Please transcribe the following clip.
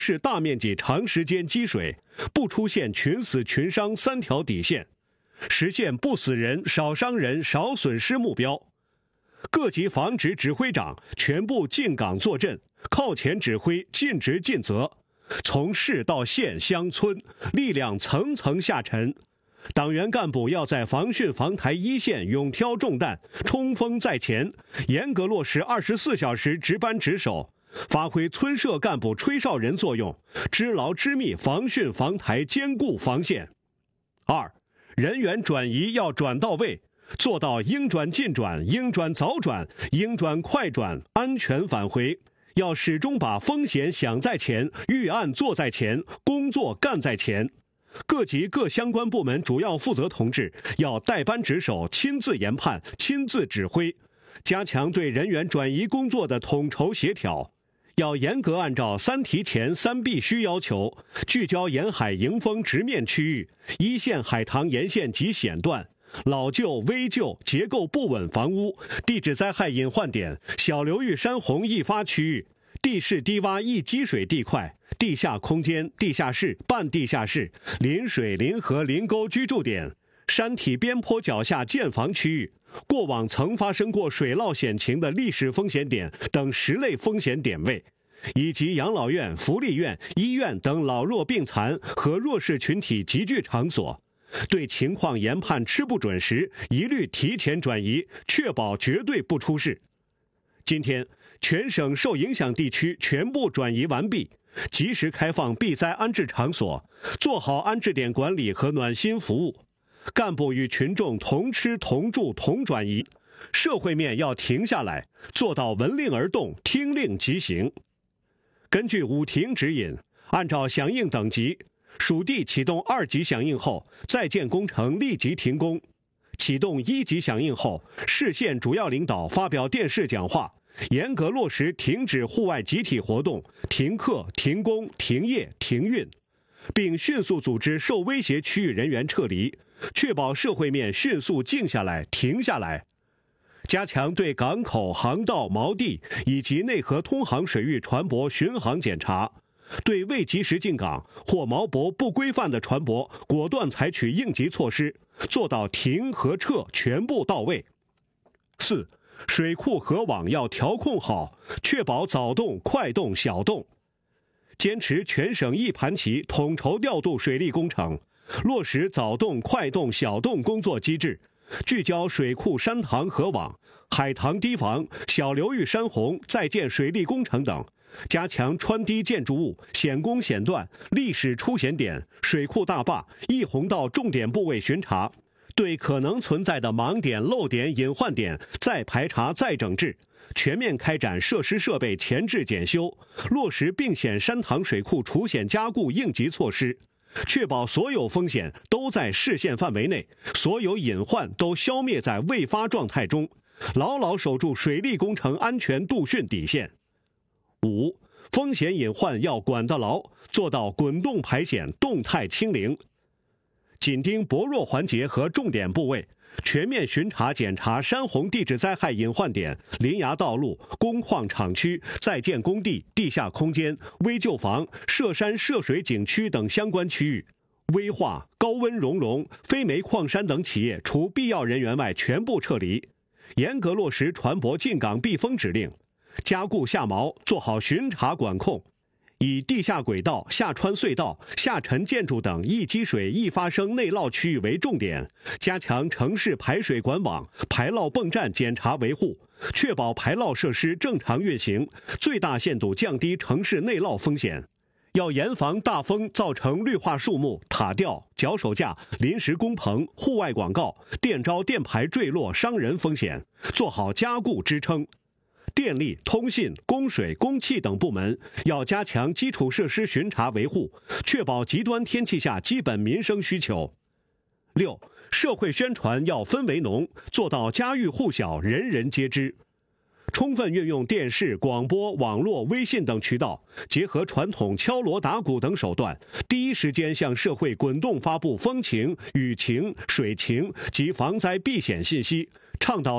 是大面积长时间积水，不出现群死群伤3条底线，实现不死人、少伤人、少损失目标。各级防指指挥长全部进岗坐镇，靠前指挥，尽职尽责。从市到县乡村，力量层层下沉。党员干部要在防汛防台一线勇挑重担，冲锋在前，严格落实24小时值班值守，发挥村社干部吹哨人作用，知牢知密防汛防台，坚固防线。2. 人员转移要转到位，做到应转尽转、应转早转、应转快转，安全返回。要始终把风险想在前，预案做在前，工作干在前。各级各相关部门主要负责同志要带班值守，亲自研判，亲自指挥，加强对人员转移工作的统筹协调。要严格按照3提前3必须要求，聚焦沿海迎风直面区域、一线海塘沿线及险段、老旧、危旧、结构不稳房屋、地质灾害隐患点、小流域山洪易发区域、地势低洼易积水地块、地下空间、地下室、半地下室、临水、临河、临沟居住点、山体边坡脚下建房区域、过往曾发生过水涝险情的历史风险点等10类风险点位，以及养老院、福利院、医院等老弱病残和弱势群体集聚场所。对情况研判吃不准时，一律提前转移，确保绝对不出事。今天，全省受影响地区全部转移完毕，及时开放避灾安置场所，做好安置点管理和暖心服务。干部与群众同吃同住同转移，社会面要停下来，做到闻令而动，听令即行。根据5停指引，按照响应等级，属地启动2级响应后，在建工程立即停工；启动1级响应后，市县主要领导发表电视讲话，严格落实停止户外集体活动、停课、停工、停业、停运，并迅速组织受威胁区域人员撤离，确保社会面迅速静下来、停下来。加强对港口、航道、锚地以及内河通航水域船舶巡航检查，对未及时进港或锚泊不规范的船舶，果断采取应急措施，做到停和撤全部到位。4. 水库河网要调控好，确保早动、快动、小动。坚持全省一盘棋，统筹调度水利工程，落实早动、快动、小动工作机制，聚焦水库山塘河网、海塘堤防、小流域山洪在建水利工程等，加强穿堤建筑物、险工险段、历史出险点、水库大坝、溢洪道重点部位巡查，对可能存在的盲点、漏点、隐患点再排查再整治，全面开展设施设备前置检修，落实并险山塘水库除险加固应急措施，确保所有风险都在视线范围内，所有隐患都消灭在未发状态中，牢牢守住水利工程安全度汛底线。5. 风险隐患要管得牢，做到滚动排险、动态清零。紧盯薄弱环节和重点部位，全面巡查检查山洪地质灾害隐患点、临崖道路、工矿厂区、在建工地、地下空间、危旧房、涉山涉水景区等相关区域。危化、高温熔融、非煤矿山等企业除必要人员外全部撤离，严格落实船舶进港避风指令，加固下锚，做好巡查管控。以地下轨道、下穿隧道、下沉建筑等易积水、易发生内涝区域为重点，加强城市排水管网、排涝泵站检查维护，确保排涝设施正常运行，最大限度降低城市内涝风险。要严防大风造成绿化树木、塔吊、脚手架、临时工棚、户外广告、电招电牌坠落伤人风险，做好加固支撑。电力、通信、供水、供气等部门要加强基础设施巡查维护，确保极端天气下基本民生需求。6. 社会宣传要氛围浓，做到家喻户晓、人人皆知。充分运用电视、广播、网络、微信等渠道，结合传统敲锣打鼓等手段，第一时间向社会滚动发布风情、雨情、水情及防灾避险信息，倡导